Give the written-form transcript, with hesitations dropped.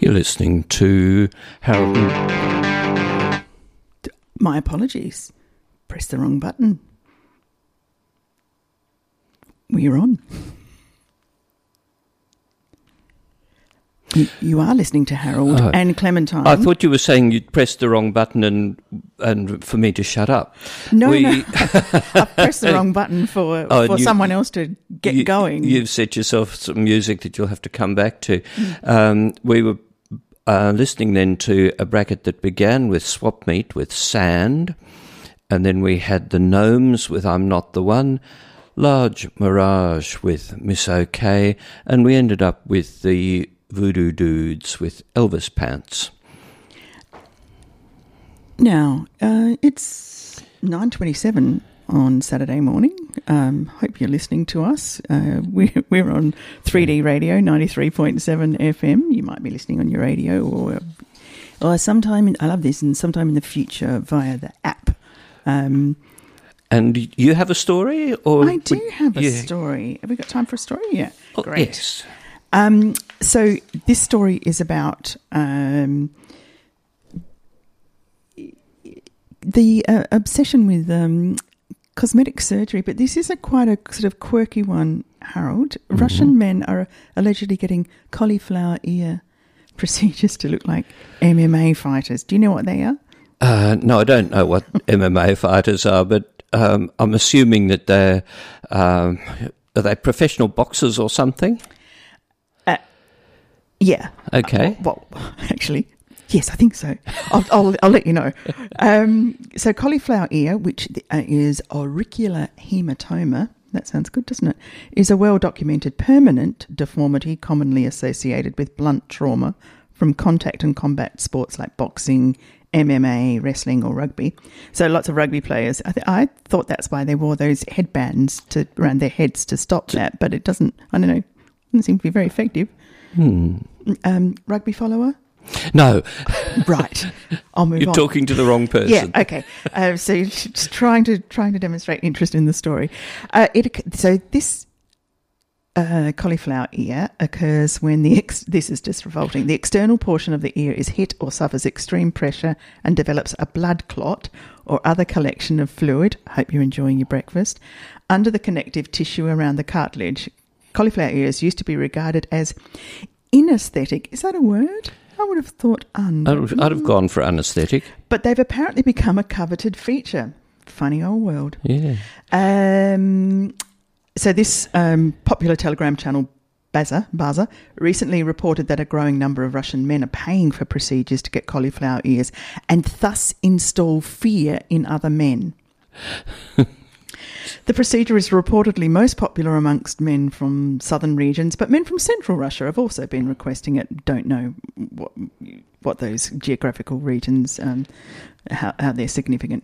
You're listening to Harold. My apologies. Press the wrong button. We're on. You are listening to Harold and Clementine. I thought you were saying you'd pressed the wrong button and for me to shut up. No. I pressed the wrong button for someone else to get going. You've set yourself some music that you'll have to come back to. We were listening then to a bracket that began with Swap Meet with Sand, and then we had the Gnomes with I'm Not the One, Large Mirage with Miss OK, and we ended up with the Voodoo Dudes with Elvis Pants. Now, it's 9:27 on Saturday morning. Hope you're listening to us. We're on 3D Radio, 93.7 FM. You might be listening on your radio or sometime, I love this, and sometime in the future via the app. And you have a story? Or I do have a story. Have we got time for a story? Yeah. Oh, great. Yes. So this story is about the obsession with cosmetic surgery, but this is quite a sort of quirky one, Harold. Mm-hmm. Russian men are allegedly getting cauliflower ear procedures to look like MMA fighters. Do you know what they are? No, I don't know what MMA fighters are, but I'm assuming that are they professional boxers or something? Yeah. Okay. Well, actually, yes, I think so. I'll let you know. So cauliflower ear, which is auricular hematoma, that sounds good, doesn't it, is a well-documented permanent deformity commonly associated with blunt trauma from contact and combat sports like boxing, MMA, wrestling or rugby. So lots of rugby players, I thought that's why they wore those headbands around their heads to stop that, but it doesn't, I don't know, doesn't seem to be very effective. Rugby follower? No. Right. I'll move on. You're talking to the wrong person. Yeah, okay. So just trying to demonstrate interest in the story. So this cauliflower ear occurs when this is just revolting. The external portion of the ear is hit or suffers extreme pressure and develops a blood clot or other collection of fluid. I hope you're enjoying your breakfast. Under the connective tissue around the cartilage. Cauliflower ears used to be regarded as inaesthetic. Is that a word? I would have thought I'd have gone for anaesthetic. But they've apparently become a coveted feature. Funny old world. Yeah. So this popular Telegram channel, Baza, recently reported that a growing number of Russian men are paying for procedures to get cauliflower ears and thus install fear in other men. The procedure is reportedly most popular amongst men from southern regions, but men from central Russia have also been requesting it. Don't know what those geographical regions, how they're significant.